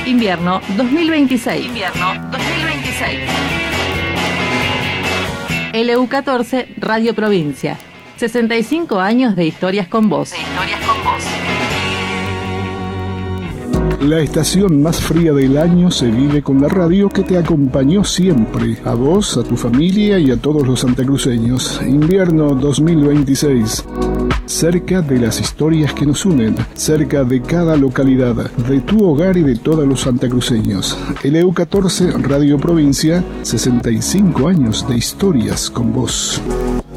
Invierno 2026. Invierno 2026. LU14 Radio Provincia. 65 años de historias con vos. La estación más fría del año se vive con la radio que te acompañó siempre, a vos, a tu familia y a todos los santacruceños. Invierno 2026. Cerca de las historias que nos unen, cerca de cada localidad, de tu hogar y de todos los santacruceños. LU14 Radio Provincia, 65 años de historias con vos.